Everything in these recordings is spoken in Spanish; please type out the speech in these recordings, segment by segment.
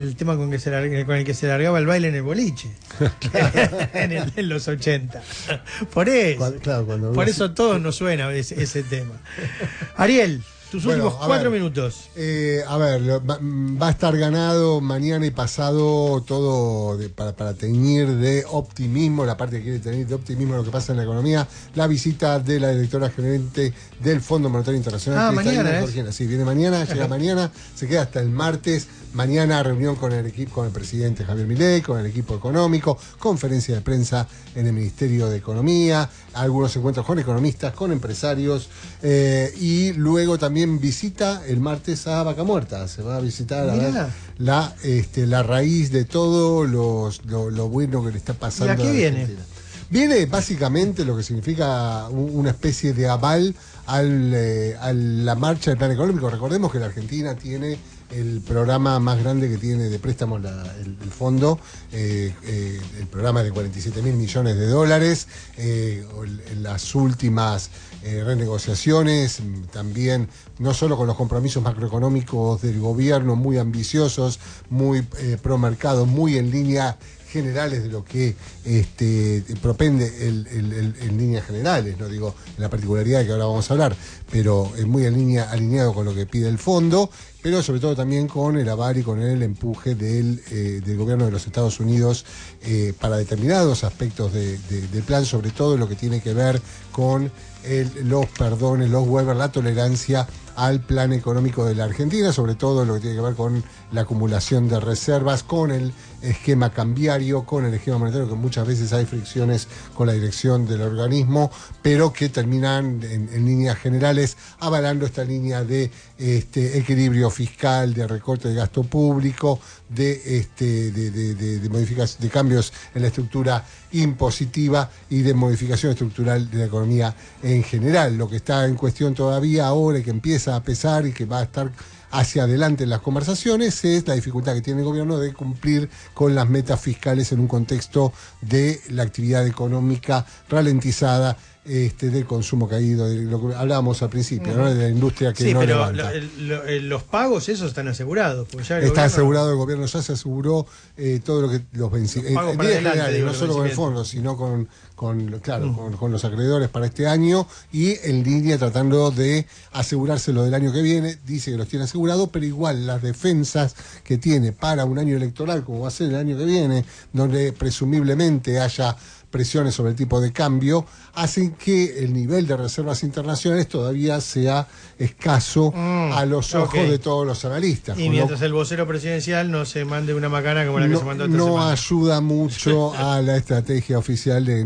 el tema con el que se largaba el baile en el boliche. en los 80. Por eso. Por eso todo nos suena ese tema. Ariel, tus últimos 4 minutos. Va a estar ganado mañana y pasado todo para teñir de optimismo, la parte que quiere tener de optimismo lo que pasa en la economía, la visita de la directora gerente del Fondo Monetario Internacional. Mañana. Sí, viene mañana, llega mañana, se queda hasta el martes. Mañana reunión con el equipo, con el presidente Javier Milei, con el equipo económico, conferencia de prensa en el Ministerio de Economía, algunos encuentros con economistas, con empresarios, y luego también visita el martes a Vaca Muerta. Se va a visitar a ver la raíz de todo lo bueno que le está pasando. ¿Y a qué viene? Viene básicamente lo que significa una especie de aval a la marcha del plan económico. Recordemos que la Argentina tiene el programa más grande que tiene de préstamos el fondo, el programa de 47.000 millones de dólares, en las últimas renegociaciones, también no solo con los compromisos macroeconómicos del gobierno muy ambiciosos, muy pro mercado, muy en línea generales de lo que propende en líneas generales, no digo en la particularidad de que ahora vamos a hablar, pero es muy alineado con lo que pide el fondo, pero sobre todo también con el aval y con el empuje del gobierno de los Estados Unidos para determinados aspectos del plan, sobre todo lo que tiene que ver con los perdones, los waivers, la tolerancia al plan económico de la Argentina, sobre todo lo que tiene que ver con la acumulación de reservas, con el esquema cambiario, con el esquema monetario, que muchas veces hay fricciones con la dirección del organismo, pero que terminan en líneas generales avalando esta línea de equilibrio fiscal, de recorte de gasto público, de cambios en la estructura impositiva y de modificación estructural de la economía en general. Lo que está en cuestión todavía ahora y que empieza a pesar y que va a estar hacia adelante en las conversaciones es la dificultad que tiene el gobierno de cumplir con las metas fiscales en un contexto de la actividad económica ralentizada, del consumo caído, de lo que hablábamos al principio, ¿no? De la industria que no levanta. Los pagos esos están asegurados. Porque ya está asegurado, el gobierno ya se aseguró todo lo que los vencimientos, no solo con el fondo, sino con los acreedores para este año, y en línea tratando de asegurárselo del año que viene. Dice que los tiene asegurados, pero igual las defensas que tiene para un año electoral, como va a ser el año que viene, donde presumiblemente haya presiones sobre el tipo de cambio, hacen que el nivel de reservas internacionales todavía sea escaso a los ojos de todos los analistas. Y mientras el vocero presidencial no se mande una macana como la que se mandó esta semana. No ayuda mucho a la estrategia oficial de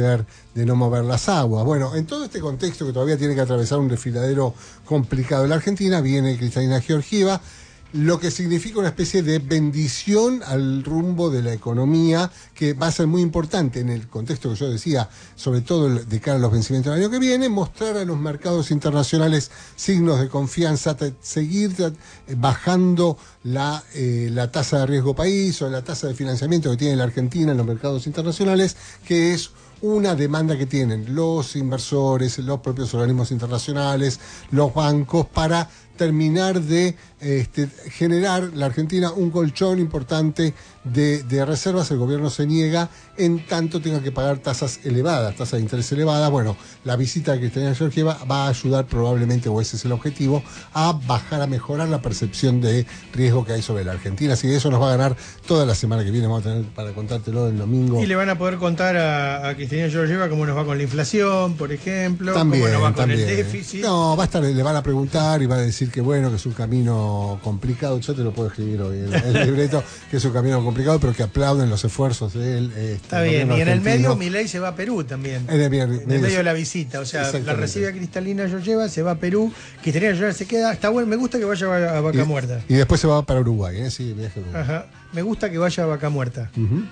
no mover las aguas. Bueno, en todo este contexto que todavía tiene que atravesar un desfiladero complicado en la Argentina, viene Cristalina Georgieva, lo que significa una especie de bendición al rumbo de la economía, que va a ser muy importante en el contexto que yo decía, sobre todo de cara a los vencimientos del año que viene, mostrar a los mercados internacionales signos de confianza, seguir bajando la tasa de riesgo país o la tasa de financiamiento que tiene la Argentina en los mercados internacionales, que es una demanda que tienen los inversores, los propios organismos internacionales, los bancos, para terminar de generar la Argentina un colchón importante de reservas. El gobierno se niega, en tanto tenga que pagar tasas elevadas, tasas de interés elevadas. Bueno, la visita de Cristalina Georgieva va a ayudar probablemente, o ese es el objetivo, a bajar, a mejorar la percepción de riesgo que hay sobre la Argentina. Así que eso nos va a ganar toda la semana que viene. Vamos a tener para contártelo el domingo. Y le van a poder contar a Cristalina Georgieva cómo nos va con la inflación, por ejemplo, también, cómo nos va también con el déficit. No, le van a preguntar y va a decir que bueno, que es un camino complicado. Yo te lo puedo escribir hoy en el libreto, que es un camino complicado, pero que aplauden los esfuerzos de él. Está bien, y en el medio Milei se va a Perú también. En el medio de la visita, o sea, la recibe a Cristalina Georgieva, se va a Perú, Cristalina Georgieva se queda, está bueno, me gusta que vaya a Vaca Muerta. Y después se va para Uruguay, sí, viaje a Uruguay. Ajá. Me gusta que vaya a Vaca Muerta.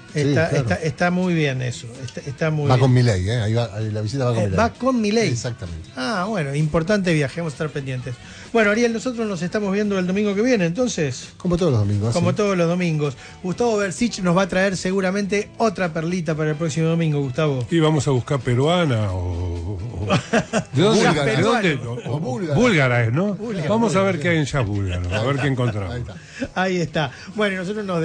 Está muy bien eso. Va con Milei, ahí va, la visita va con Milei. Va con Milei. Exactamente. Bueno, importante viaje, vamos a estar pendientes. Bueno, Ariel. Ariel, nosotros nos estamos viendo el domingo que viene, entonces. Como todos los domingos. Como todos los domingos. Gustavo Bersich nos va a traer seguramente otra perlita para el próximo domingo, Gustavo. Y vamos a buscar peruana ¿de dónde? Búlgara. ¿De dónde? O búlgara. Búlgara es, ¿no? Búlgara. Vamos a ver qué hay en jazz búlgaro, a ver qué encontramos. Ahí está. Ahí está. Bueno, nosotros nos